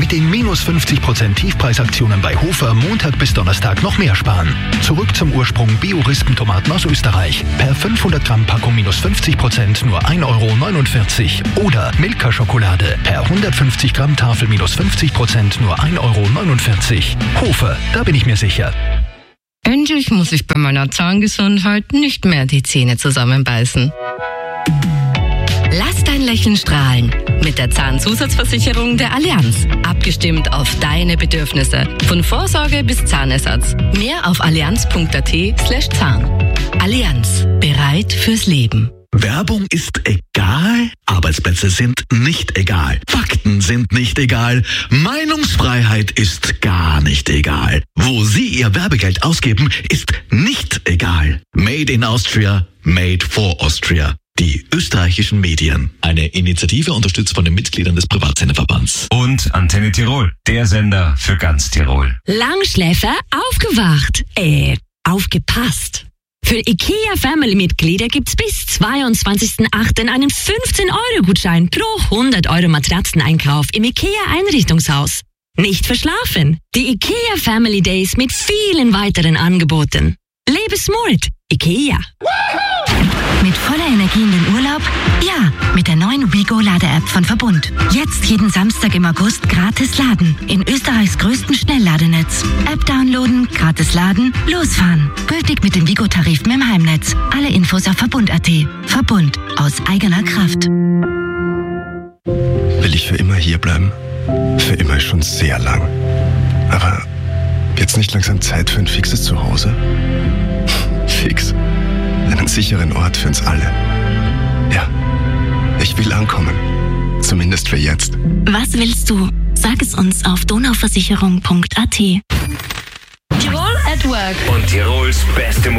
Mit den minus 50% Tiefpreisaktionen bei Hofer Montag bis Donnerstag noch mehr sparen. Zurück zum Ursprung Bio-Rispentomaten aus Österreich. Per 500 Gramm Packung minus 50% nur 1,49 €. Oder Milka-Schokolade. Per 150 Gramm Tafel minus 50% nur 1,49 €. Hofer, da bin ich mir sicher. Endlich muss ich bei meiner Zahngesundheit nicht mehr die Zähne zusammenbeißen. Lass dein Lächeln strahlen mit der Zahnzusatzversicherung der Allianz. Abgestimmt auf deine Bedürfnisse. Von Vorsorge bis Zahnersatz. Mehr auf allianz.at/Zahn. Allianz. Bereit fürs Leben. Werbung ist egal, Arbeitsplätze sind nicht egal, Fakten sind nicht egal, Meinungsfreiheit ist gar nicht egal. Wo Sie Ihr Werbegeld ausgeben, ist nicht egal. Made in Austria, made for Austria. Die österreichischen Medien. Eine Initiative unterstützt von den Mitgliedern des Privatsenderverbands. Und Antenne Tirol, der Sender für ganz Tirol. Langschläfer aufgewacht. Aufgepasst. Für IKEA-Family-Mitglieder gibt's bis 22.08. einen 15-Euro-Gutschein pro 100 € Matratzeneinkauf im IKEA-Einrichtungshaus. Nicht verschlafen. Die IKEA Family Days mit vielen weiteren Angeboten. Lebe smart. IKEA. Mit voller Energie in den Urlaub? Ja, mit der neuen WeGo-Lade-App von Verbund. Jetzt jeden Samstag im August gratis laden. In Österreichs größten Schnellladenetz. App downloaden, gratis laden, losfahren. Gültig mit den WeGo-Tarifen im Heimnetz. Alle Infos auf Verbund.at. Verbund. Aus eigener Kraft. Will ich für immer hier bleiben? Für immer ist schon sehr lang. Aber jetzt nicht langsam Zeit für ein fixes Zuhause? Fix. Einen sicheren Ort für uns alle. Ja, ich will ankommen. Zumindest für jetzt. Was willst du? Sag es uns auf donauversicherung.at. Tirol at Work. Und Tirols beste Musik.